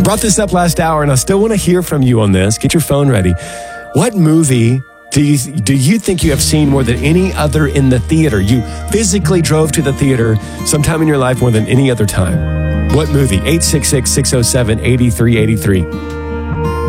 brought this up last hour, and I still want to hear from you on this. Get your phone ready. What movie do you think you have seen more than any other in the theater? You physically drove to the theater sometime in your life more than any other time. What movie? 866-607-8383.